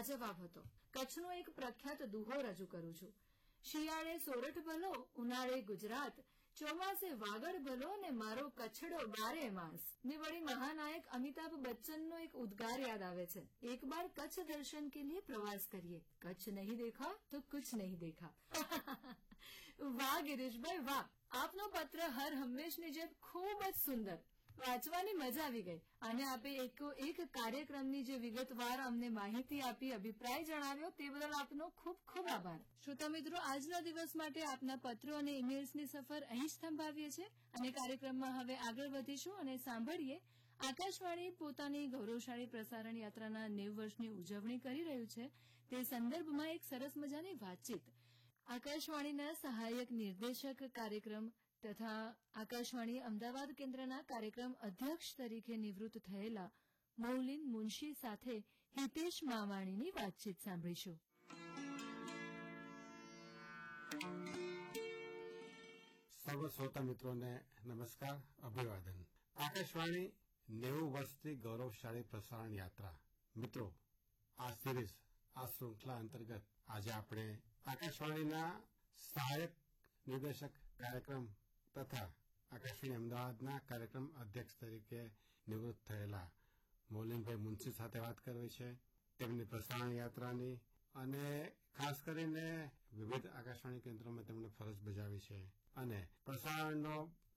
લાજવાબ હતો. કચ્છનો એક પ્રખ્યાત દુહો રજૂ કરું છું. શિયાળે સોરઠ ભલો, ઉનાળે ગુજરાત, ચોમાસે વાગડ ભલો ને મારો કચ્છડો બારે માસ. ને વળી મહાનાયક અમિતાભ બચ્ચનનો એક ઉદ્ગાર યાદ આવે છે, એક બાર કચ્છ દર્શન કે लिए પ્રવાસ કરીએ, કચ્છ નહીં દેખા તો કુછ નહીં દેખા. વાહ ગિરીશભાઈ વાહ, આપનો પત્ર હર હંમેશની જેમ ખૂબ જ સુંદર, વાંચવાની મજા આવી ગઈ. અને આપે એક કાર્યક્રમની જે વિગતવાર અમને માહિતી આપી, અભિપ્રાય જણાવ્યો, તે બદલ આપનો ખૂબ ખૂબ આભાર. શ્રોતા મિત્રો, આજના દિવસ માટે આપના પત્રો અને ઇમેલ્સની સફર અહીં જ થંભાવીએ છીએ અને કાર્યક્રમમાં હવે આગળ વધીશું અને સાંભળીએ આકાશવાણી પોતાની ગૌરવશાળી પ્રસારણ યાત્રાના 90 વર્ષની ઉજવણી કરી રહ્યું છે તે સંદર્ભમાં એક સરસ મજાની વાતચીત આકાશવાણીના સહાયક નિર્દેશક કાર્યક્રમ તથા આકાશવાણી અમદાવાદ કેન્દ્રના કાર્યક્રમ અધ્યક્ષ તરીકે નિવૃત્ત થયેલા મૌલિન મુનશી સાથે હિતેશ માવાણીની વાતચીત સાંભળીશું. સર્વ શ્રોતા મિત્રોને નમસ્કાર, અભિવાદન. આકાશવાણી 90 વર્ષની ગૌરવશાળી પ્રસારણ યાત્રા. મિત્રો, આ સિરીઝ, આ શૃંખલા અંતર્ગત આજે આપણે આકાશવાણીના સહાયક નિર્દેશક કાર્યક્રમ તથા આકાશવાણી અમદાવાદના કાર્યક્રમ અધ્યક્ષ તરીકે નિવૃત્ત થયેલા મૌલિનભાઈ મુનશી સાથે વાત કરવી છે. તેમની પ્રસારણ યાત્રાની અને ખાસ કરીને વિવિધ આકાશવાણી કેન્દ્રોમાં તેમણે ફરજ બજાવી છે અને પ્રસારણનો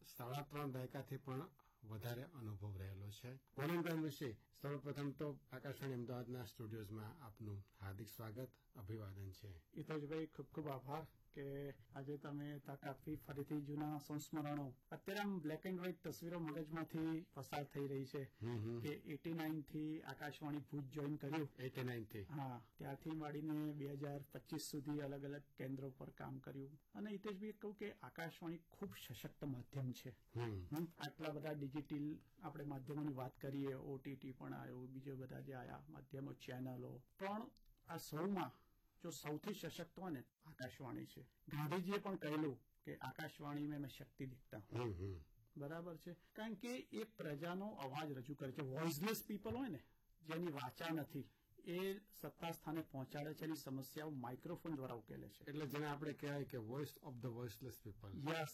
3.5 દાયકાથી પણ વધારે અનુભવ રહેલો છે. મૌલિનભાઈ મુનશી, સર્વપ્રથમ તો આકાશવાણી અમદાવાદના સ્ટુડિયોઝમાં આપનું હાર્દિક સ્વાગત, અભિવાદન છે. હિતેશભાઈ, ખૂબ ખૂબ આભાર કે આજે તમે તક આપી. ફરીથી જૂના સંસ્મરણો, અત્યારે આમ બ્લેક એન્ડ વ્હાઇટ તસવીરો મગજમાંથી પસાર થઈ રહી છે કે 89 થી આકાશવાણી ભુજ જોઈન કર્યું. 89 થી? હા, ત્યારથી માંડીને 2025 સુધી અલગ અલગ કેન્દ્રો પર કામ કર્યું. અને હિતેશભાઈ કહું કે આકાશવાણી ખૂબ સશક્ત માધ્યમ છે. આટલા બધા ડિજિટલ આપણે માધ્યમોની વાત કરીએ, ઓટીટી પણ આવ્યું, બીજા બધા જે આયા માધ્યમો, ચેનલો, પણ આ સૌમાં જો સૌથી સશક્ત હોય ને આકાશવાણી છે. ગાંધીજીએ પણ કહેલું કે આકાશવાણી મેં શક્તિ દેખતા હું. બરાબર છે, કારણ કે એ પ્રજાનો અવાજ રજૂ કરે છે. વોઇસલેસ પીપલ હોય ને, જેની વાચા નથી, એ સત્તા સ્થાને પહોંચાડે છે. એની સમસ્યાઓ માઇક્રોફોન દ્વારા ઉકેલે છે. એટલે જેને આપણે કહેવાય કે voice of the વોઇસલેસ people. Yes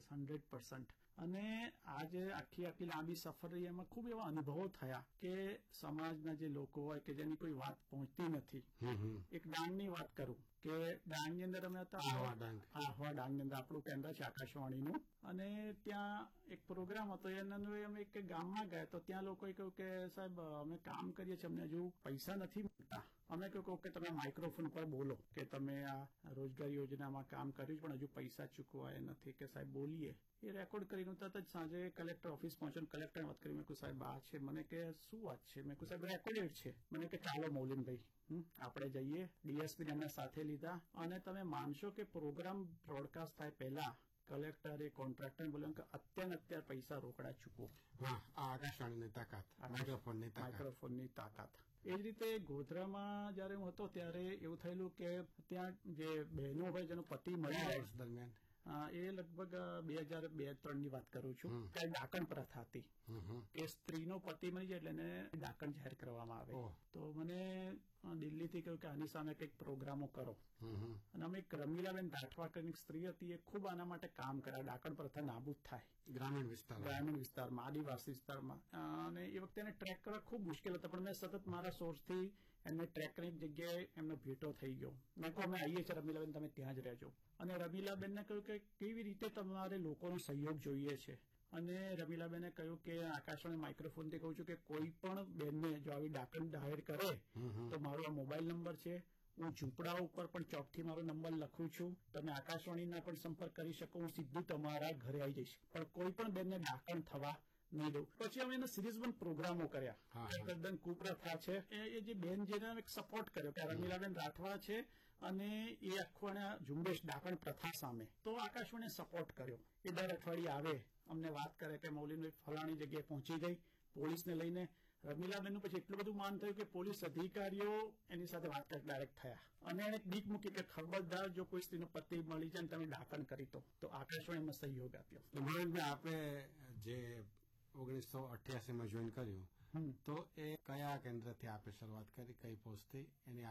100%. અને આજે આખી લાંબી સફર રહી, એમાં ખૂબ એવા અનુભવો થયા કે સમાજના જે લોકો હોય કે જેની કોઈ વાત પહોંચતી નથી. એક ડાંગની વાત કરું કે ડાંગની અંદર અમે હતા, આહવા ડાંગની અંદર આપણું કેન્દ્ર છે આકાશવાણીનું, અને ત્યાં એક પ્રોગ્રામ હતો. એના અમે એક ગામમાં ગયા તો ત્યાં લોકોએ કહ્યું કે સાહેબ, અમે કામ કરીએ છીએ, અમને હજુ પૈસા નથી મળતા. અમે કહ્યું કે તમે માઇક્રોફોન પર બોલો કે તમે આ રોજગાર યોજનામાં કામ કર્યું પણ હજુ પૈસા ચૂકવાયા નથી. કે સાહેબ બોલીએ. એ રેકોર્ડ કરીને તરત જ સાંજે કલેક્ટર ઓફિસ પહોંચ્યો, કલેક્ટર વાત કરી. મેં કહ્યું સાહેબ આ છે. મને કે શું વાત છે? મેં કહ્યું સાહેબ રેકોર્ડેડ છે. મને કે ચાલો મૌલિનભાઈ, આપણે જઈએ. ડીએસપી એમના સાથે લીધા અને તમે માનશો કે પ્રોગ્રામ બ્રોડકાસ્ટ થાય પહેલા કલેક્ટરે કોન્ટ્રાક્ટર બોલ્યો કે અત્યારે પૈસા રોકડા ચૂકવો. આકાશવાણીની તાકાત, માઇક્રોફોનની તાકાત. એ જ રીતે ગોધરામાં જયારે હું હતો ત્યારે એવું થયેલું કે ત્યાં જે બહેનો હોય જેનો પતિ મળી જાય દરમિયાન, એ લગભગ 2002-03 ની વાત કરું છું, ત્યારે ડાકણ પ્રથા હતી કે સ્ત્રીનો પતિ મળી જાય એટલે એને ડાકણ જાહેર કરવામાં આવે. તો મને દિલ્હીથી કહ્યું કે આની સામે કંઈક પ્રોગ્રામો કરો. અને અમે એક રમીલાબેન રાઠવા કરીને સ્ત્રી હતી, એ ખૂબ આના માટે કામ કર્યા, ડાકણ પ્રથા નાબૂદ થાય ગ્રામીણ વિસ્તારમાં, આદિવાસી વિસ્તારમાં. અને એ વખતે એને ટ્રેક કરવા ખૂબ મુશ્કેલ હતા, પણ મેં સતત મારા સોર્સથી એમને ટ્રેક કરીને જગ્યાએ એમનો ભેટો થઈ ગયો. મેં કહું અમે આવીએ છીએ રમીલાબેન, તમે ત્યાં જ રહેજો. અને રમીલાબેનને કહ્યું કે કેવી રીતે તમારે લોકોનો સહયોગ જોઈએ છે. અને રમીલાબેને કહ્યું કે આકાશવાણી માઇક્રોફોનથી કહું છું કે કોઈ પણ બેનને જો આવી ડાકણ જાહેર કરે તો મારો આ મોબાઈલ નંબર છે, હું ઝૂંપડા ઉપર પણ ચોકથી મારો નંબર લખું છું, તમે આકાશવાણીના પણ સંપર્ક કરી શકો, હું સીધું તમારા ઘરે આવી જઈશ, પણ કોઈ પણ બેનને ડાકણ થવા નહીં દઉં. પછી અમે એને સિરીઝ પણ પ્રોગ્રામો કર્યા. તદ્દન કુપ્રથા છે એ જે બેન જેને એક સપોર્ટ કર્યો કે રમીલાબેન રાઠવા છે અને એ આખું ઝુંબેશ ડાકણ પ્રથા સામે, તો આકાશવાણીએ સપોર્ટ કર્યો. એ દર અઠવાડિયે આવે, અમને વાત કરે કે મૌલિનભાઈ ફલાણી જગ્યાએ પહોંચી ગઈ, પોલીસને લઈને. રમીલાબેનનું પછી એટલું બધું માન થયું કે પોલીસ અધિકારીઓ એની સાથે વાત કરી ડાયરેક્ટ થયા અને એને બીક મૂકી કે ખબરદાર જો કોઈ સ્ત્રીનો પતિ મળી જાય તમે ડાકણ કરી તો આકાશવાણીમાં સહયોગ આપ્યો. આપણે જે 1988 માં જોઈન કર્યું, તો એ કયા કેન્દ્રથી આપે શરૂઆત કરી, કઈ પોસ્ટથી? એની